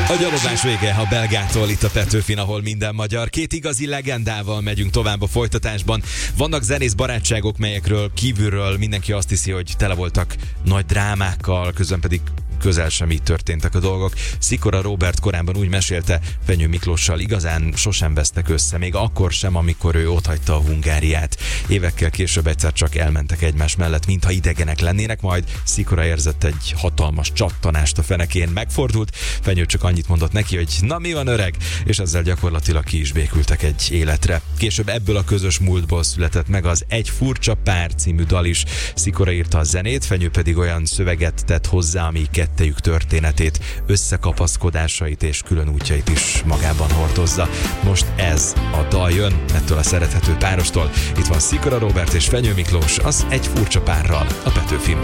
A gyaloglás vége a Belgától, itt a Petőfin, ahol minden magyar. Két igazi legendával megyünk tovább a folytatásban. Vannak zenész barátságok, melyekről kívülről mindenki azt hiszi, hogy tele voltak nagy drámákkal, közben pedig közel sem így történtek a dolgok. Szikora Róbert korábban úgy mesélte, Fenyő Miklóssal igazán sosem vesztek össze, még akkor sem, amikor ő otthagyta a Hungáriát. Évekkel később egyszer csak elmentek egymás mellett, mintha idegenek lennének, majd Szikora érzett egy hatalmas csattanást a fenekén, megfordult, Fenyő csak annyit mondott neki, hogy na mi van öreg, és ezzel gyakorlatilag ki is békültek egy életre. Később ebből a közös múltból született meg az Egy furcsa pár című dal is. Szikora írta a zenét, Fenyő pedig olyan szöveget tett hozzá, ami kettejük történetét, összekapaszkodásait és külön útjait is magában hordozza. Most ez a dal jön ettől a szerethető párostól. Itt van Szikora Róbert és Fenyő Miklós, az Egy furcsa párral a Petőfin.